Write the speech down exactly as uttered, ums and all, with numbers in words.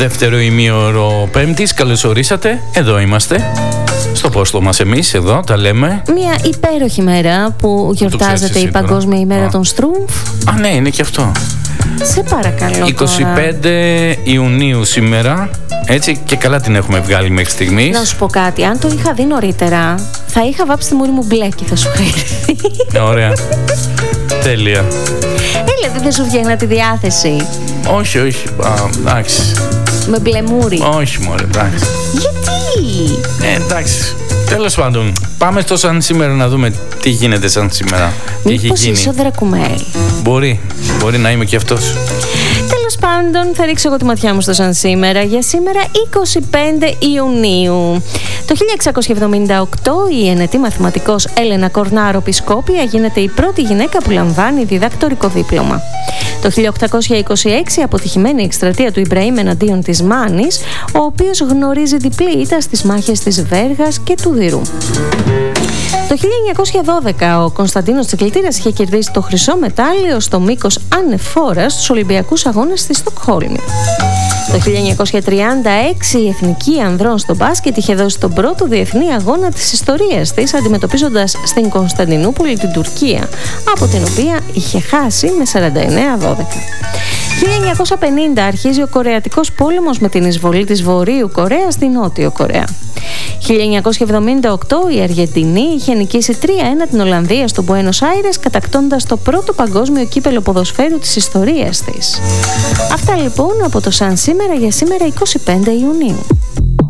Δεύτερο ημίωρο Πέμπτης, καλώς ορίσατε. Εδώ είμαστε, στο πόστο μας εμείς, εδώ τα λέμε. Μια υπέροχη μέρα που γιορτάζεται η Παγκόσμια ημέρα Α. των Στρούμφ. Α, ναι, είναι και αυτό. Σε παρακαλώ. είκοσι πέντε Ιουνίου σήμερα. Έτσι και καλά την έχουμε βγάλει μέχρι στιγμής. Να σου πω κάτι, αν το είχα δει νωρίτερα, θα είχα βάψει τη μούρη μου μπλε και θα σου έρθει. Ωραία. Τέλεια. Έλα, δεν σου βγαίνει τη διάθεση. Όχι, όχι. Α, εντάξει. Με μπλε μούρη. Όχι, μωρέ, εντάξει. Γιατί? Ε, εντάξει. Τέλος πάντων, πάμε στο σαν σήμερα να δούμε τι γίνεται σαν σήμερα. Μήπως είσαι ο Δρακουμέλ? Μπορεί, μπορεί να είμαι και αυτός. Τέλος πάντων, θα ρίξω εγώ τη ματιά μου στο σαν σήμερα για σήμερα είκοσι πέντε Ιουνίου. Το χίλια εξακόσια εβδομήντα οκτώ η ενετή μαθηματικός Έλενα Κορνάρο Πισκόπια γίνεται η πρώτη γυναίκα που λαμβάνει διδακτορικό δίπλωμα. Το χίλια οκτακόσια είκοσι έξι αποτυχημένη εκστρατεία του Ιμπραήμ εναντίον της Μάνης, ο οποίος γνωρίζει διπλή ήττα στις μάχες της Βέργας και του Δηρού. Το χίλια εννιακόσια δώδεκα ο Κωνσταντίνος Τσικλητήρας είχε κερδίσει το χρυσό μετάλλιο στο μήκος ανεφόρας στους Ολυμπιακούς Αγώνες στη Στοκχόλμη. Το χίλια εννιακόσια τριάντα έξι η Εθνική Ανδρών στο μπάσκετ είχε δώσει τον πρώτο διεθνή αγώνα της ιστορίας της, αντιμετωπίζοντας στην Κωνσταντινούπολη την Τουρκία, από την οποία είχε χάσει με σαράντα εννέα δώδεκα. χίλια εννιακόσια πενήντα αρχίζει ο Κορεατικός πόλεμος με την εισβολή της Βορείου Κορέας στη Νότιο Κορέα. χίλια εννιακόσια εβδομήντα οκτώ η Αργεντινή είχε νικήσει τρία ένα την Ολλανδία στο Μπουένος Άιρες, κατακτώντας το πρώτο παγκόσμιο κύπελο ποδοσφαίρου της ιστορίας της. Αυτά λοιπόν από το σαν σήμερα για σήμερα είκοσι πέντε Ιουνίου.